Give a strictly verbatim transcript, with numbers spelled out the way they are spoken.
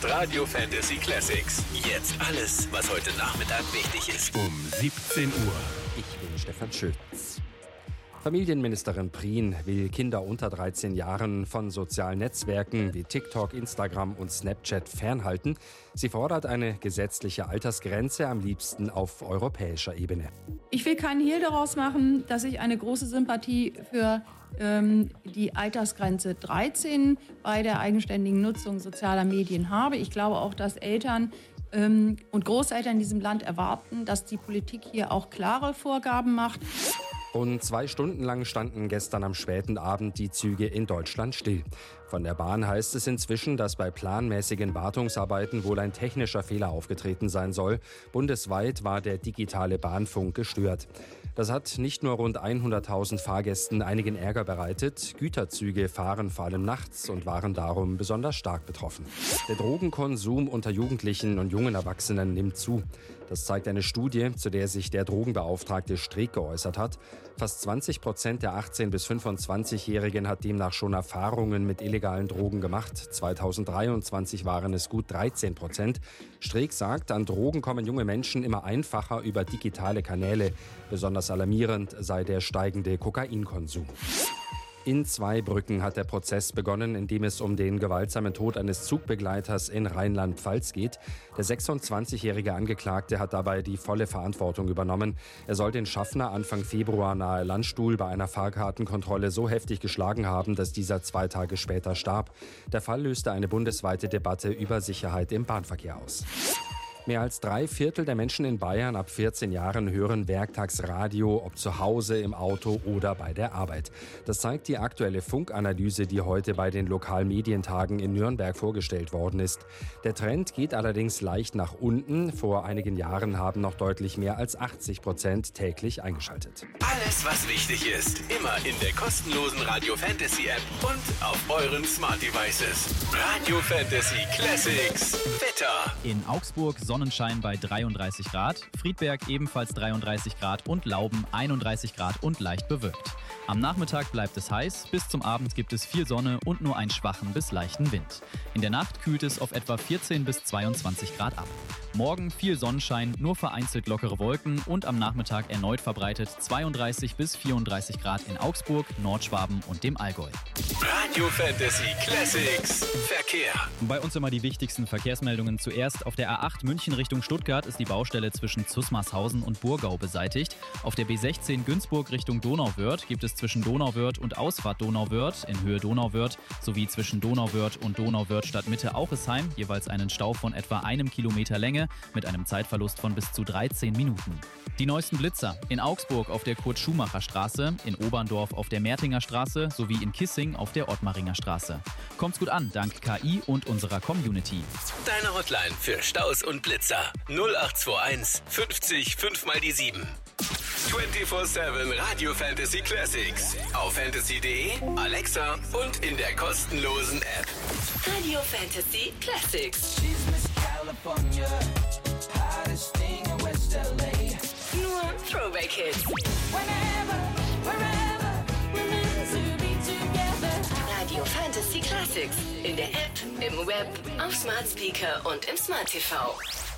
ist Radio Fantasy Classics. Jetzt alles, was heute Nachmittag wichtig ist. Um siebzehn Uhr. Ich bin Stefan Schütz. Familienministerin Prien will Kinder unter dreizehn Jahren von sozialen Netzwerken wie TikTok, Instagram und Snapchat fernhalten. Sie fordert eine gesetzliche Altersgrenze, am liebsten auf europäischer Ebene. Ich will keinen Hehl daraus machen, dass ich eine große Sympathie für ähm, die Altersgrenze dreizehn bei der eigenständigen Nutzung sozialer Medien habe. Ich glaube auch, dass Eltern ähm, und Großeltern in diesem Land erwarten, dass die Politik hier auch klare Vorgaben macht. Rund zwei Stunden lang standen gestern am späten Abend die Züge in Deutschland still. Von der Bahn heißt es inzwischen, dass bei planmäßigen Wartungsarbeiten wohl ein technischer Fehler aufgetreten sein soll. Bundesweit war der digitale Bahnfunk gestört. Das hat nicht nur rund hunderttausend Fahrgästen einigen Ärger bereitet. Güterzüge fahren vor allem nachts und waren darum besonders stark betroffen. Der Drogenkonsum unter Jugendlichen und jungen Erwachsenen nimmt zu. Das zeigt eine Studie, zu der sich der Drogenbeauftragte Streeck geäußert hat. Fast zwanzig Prozent der achtzehn- bis fünfundzwanzigjährigen hat demnach schon Erfahrungen mit illegalen Drogen gemacht. zweitausenddreiundzwanzig waren es gut dreizehn Prozent. Streeck sagt, an Drogen kommen junge Menschen immer einfacher über digitale Kanäle. Besonders alarmierend sei der steigende Kokainkonsum. In Zweibrücken hat der Prozess begonnen, in dem es um den gewaltsamen Tod eines Zugbegleiters in Rheinland-Pfalz geht. Der sechsundzwanzigjährige Angeklagte hat dabei die volle Verantwortung übernommen. Er soll den Schaffner Anfang Februar nahe Landstuhl bei einer Fahrkartenkontrolle so heftig geschlagen haben, dass dieser zwei Tage später starb. Der Fall löste eine bundesweite Debatte über Sicherheit im Bahnverkehr aus. Mehr als drei Viertel der Menschen in Bayern ab vierzehn Jahren hören werktags Radio, ob zu Hause, im Auto oder bei der Arbeit. Das zeigt die aktuelle Funkanalyse, die heute bei den Lokalmedientagen in Nürnberg vorgestellt worden ist. Der Trend geht allerdings leicht nach unten. Vor einigen Jahren haben noch deutlich mehr als achtzig Prozent täglich eingeschaltet. Alles, was wichtig ist, immer in der kostenlosen Radio Fantasy App und auf euren Smart Devices. Radio Fantasy Classics. Wetter. In Augsburg Sonnenschein bei dreiunddreißig Grad, Friedberg ebenfalls dreiunddreißig Grad und Lauben einunddreißig Grad und leicht bewölkt. Am Nachmittag bleibt es heiß, bis zum Abend gibt es viel Sonne und nur einen schwachen bis leichten Wind. In der Nacht kühlt es auf etwa vierzehn bis zweiundzwanzig Grad ab. Morgen viel Sonnenschein, nur vereinzelt lockere Wolken und am Nachmittag erneut verbreitet zweiunddreißig bis vierunddreißig Grad in Augsburg, Nordschwaben und dem Allgäu. Radio Fantasy Classics Verkehr. Bei uns immer die wichtigsten Verkehrsmeldungen. Zuerst auf der A acht München Richtung Stuttgart ist die Baustelle zwischen Zusmarshausen und Burgau beseitigt. Auf der B sechzehn Günzburg Richtung Donauwörth gibt es zwischen Donauwörth und Ausfahrt Donauwörth in Höhe Donauwörth sowie zwischen Donauwörth und Donauwörth Stadtmitte Auchesheim jeweils einen Stau von etwa einem Kilometer Länge mit einem Zeitverlust von bis zu dreizehn Minuten. Die neuesten Blitzer in Augsburg auf der Kurt-Schumacher-Straße, in Oberndorf auf der Mertinger Straße sowie in Kissing auf der Ottmaringer Straße. Kommt's gut an, dank K I und unserer Community. Deine Hotline für Staus und Blitzer null acht zwei eins fünfzig fünf mal die sieben. vierundzwanzig sieben Radio Fantasy Classics auf fantasy punkt de, Alexa und in der kostenlosen App. Radio Fantasy Classics. Nur Throwback Hits. Radio Fantasy Classics in der App, im Web, auf Smart Speaker und im Smart T V.